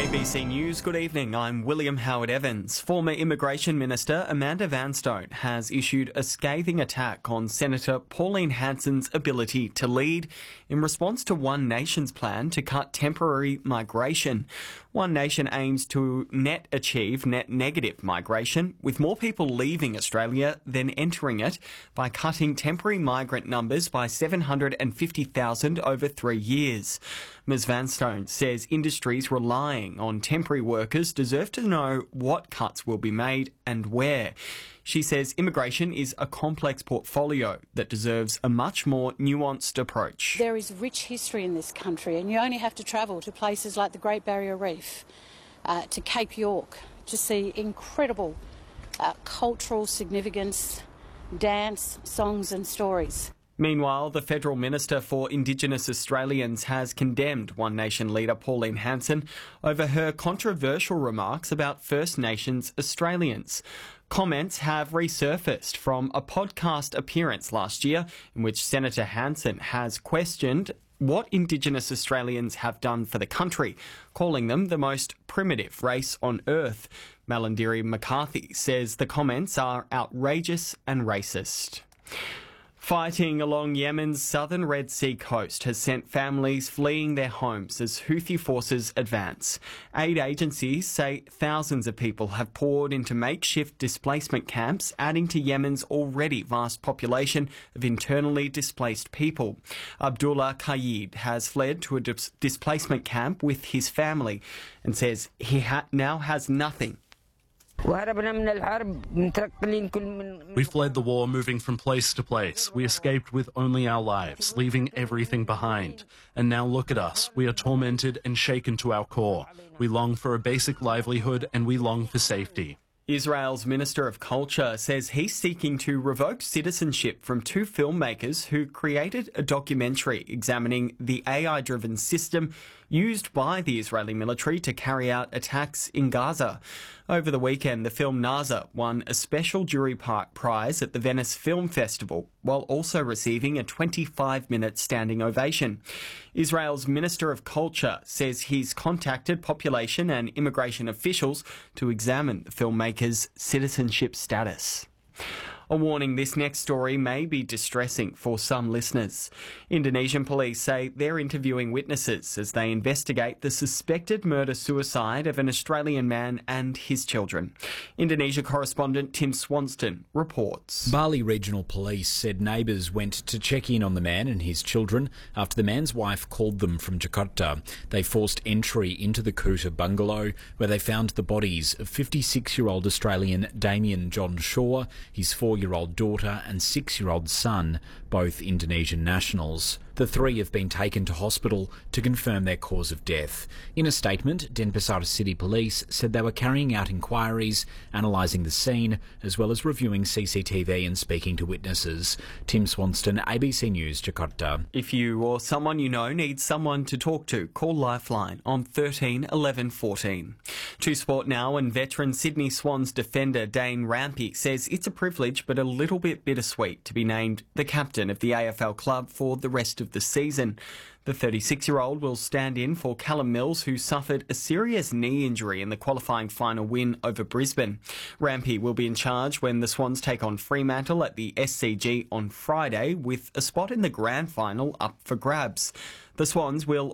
ABC News, good evening. I'm William Howard Evans. Former Immigration Minister Amanda Vanstone has issued a scathing attack on Senator Pauline Hanson's ability to lead in response to One Nation's plan to cut temporary migration. One Nation aims to achieve net negative migration, with more people leaving Australia than entering it, by cutting temporary migrant numbers by 750,000 over 3 years. Ms Vanstone says industries relying on temporary workers deserve to know what cuts will be made and where. She says immigration is a complex portfolio that deserves a much more nuanced approach. There is rich history in this country, and you only have to travel to places like the Great Barrier Reef, to Cape York, to see incredible cultural significance, dance, songs and stories. Meanwhile, the Federal Minister for Indigenous Australians has condemned One Nation leader Pauline Hanson over her controversial remarks about First Nations Australians. Comments have resurfaced from a podcast appearance last year in which Senator Hanson has questioned what Indigenous Australians have done for the country, calling them the most primitive race on earth. Malarndirri McCarthy says the comments are outrageous and racist. Fighting along Yemen's southern Red Sea coast has sent families fleeing their homes as Houthi forces advance. Aid agencies say thousands of people have poured into makeshift displacement camps, adding to Yemen's already vast population of internally displaced people. Abdullah Qayyid has fled to a displacement camp with his family and says he now has nothing. We fled the war, moving from place to place. We escaped with only our lives, leaving everything behind. And now look at us. We are tormented and shaken to our core. We long for a basic livelihood and we long for safety. Israel's Minister of Culture says he's seeking to revoke citizenship from 2 filmmakers who created a documentary examining the AI-driven system used by the Israeli military to carry out attacks in Gaza. Over the weekend, the film Naza won a special jury prize at the Venice Film Festival, while also receiving a 25-minute standing ovation. Israel's Minister of Culture says he's contacted population and immigration officials to examine the filmmaker's citizenship status. A warning, this next story may be distressing for some listeners. Indonesian police say they're interviewing witnesses as they investigate the suspected murder-suicide of an Australian man and his children. Indonesia correspondent Tim Swanston reports. Bali Regional Police said neighbours went to check in on the man and his children after the man's wife called them from Jakarta. They forced entry into the Kuta bungalow, where they found the bodies of 56-year-old Australian Damien John Shaw, his 4-year-old daughter and 6-year-old son, both Indonesian nationals. The 3 have been taken to hospital to confirm their cause of death. In a statement, Denpasar City Police said they were carrying out inquiries, analysing the scene, as well as reviewing CCTV and speaking to witnesses. Tim Swanston, ABC News, Jakarta. If you or someone you know needs someone to talk to, call Lifeline on 13 11 14. To sport now, and veteran Sydney Swans defender Dane Rampe says it's a privilege but a little bit bittersweet to be named the captain of the AFL club for the rest of the season. The 36-year-old will stand in for Callum Mills, who suffered a serious knee injury in the qualifying final win over Brisbane. Rampe will be in charge when the Swans take on Fremantle at the SCG on Friday, with a spot in the grand final up for grabs. The Swans will